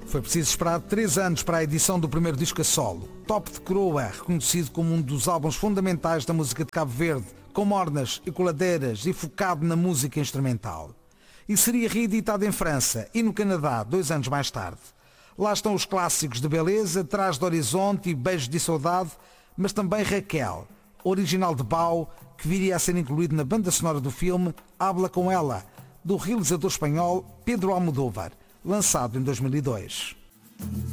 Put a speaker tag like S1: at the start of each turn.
S1: Foi preciso esperar 3 anos para a edição do primeiro disco a solo. Top de Coroa, reconhecido como um dos álbuns fundamentais da música de Cabo Verde, com mornas e coladeiras e focado na música instrumental. E seria reeditado em França e no Canadá 2 anos mais tarde. Lá estão os clássicos de Beleza, Trás do Horizonte e Beijos de Saudade, mas também Raquel, original de Bau, que viria a ser incluído na banda sonora do filme Habla com Ela, do realizador espanhol Pedro Almodóvar, lançado em 2002.